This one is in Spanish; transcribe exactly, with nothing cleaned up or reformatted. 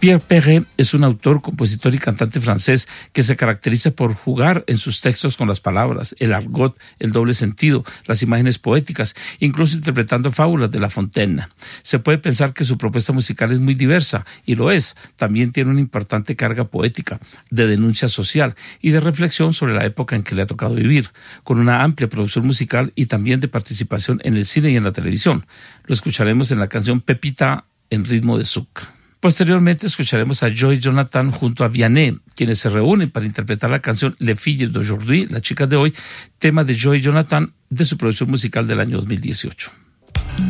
Pierre Perret es un autor, compositor y cantante francés que se caracteriza por jugar en sus textos con las palabras, el argot, el doble sentido, las imágenes poéticas, incluso interpretando fábulas de La Fontaine. Se puede pensar que su propuesta musical es muy diversa, y lo es. También tiene una importante carga poética, de denuncia social y de reflexión sobre la época en que le ha tocado vivir, con una amplia producción musical y también de participación en el cine y en la televisión. Lo escucharemos en la canción Pepita en ritmo de souk. Posteriormente escucharemos a Joy Jonathan junto a Vianney, quienes se reúnen para interpretar la canción Les Filles d'Aujourd'hui, las chicas de hoy, tema de Joy Jonathan de su producción musical del año dos mil dieciocho.